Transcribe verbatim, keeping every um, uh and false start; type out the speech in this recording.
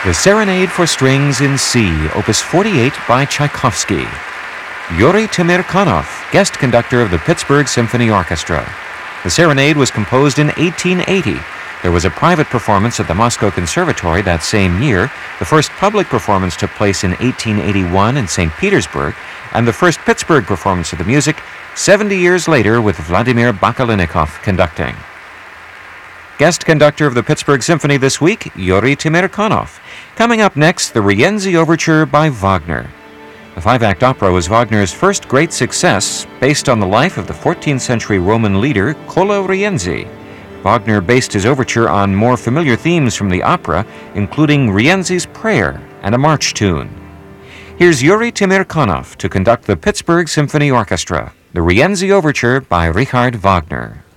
The Serenade for Strings in C, Opus forty-eight by Tchaikovsky. Yuri Temirkanov, guest conductor of the Pittsburgh Symphony Orchestra. The Serenade was composed in eighteen eighty. There was a private performance at the Moscow Conservatory that same year. The first public performance took place in eighteen eighty-one in Saint Petersburg, and the first Pittsburgh performance of the music seventy years later with Vladimir Bakalinikov conducting. Guest conductor of the Pittsburgh Symphony this week, Yuri Temirkanov. Coming up next, the Rienzi Overture by Wagner. The five-act opera was Wagner's first great success, based on the life of the fourteenth century Roman leader Cola Rienzi. Wagner based his overture on more familiar themes from the opera, including Rienzi's Prayer and a march tune. Here's Yuri Temirkanov to conduct the Pittsburgh Symphony Orchestra, the Rienzi Overture by Richard Wagner.